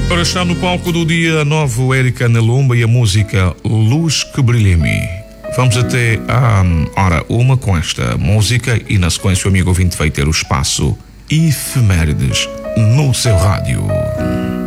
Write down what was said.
Ora, está no palco do dia 9 o Érica Nalumba e a música Luz que Brilha em Mim. Vamos até à hora 1 com esta música e na sequência o amigo ouvinte vai ter o espaço Efemérides no seu rádio.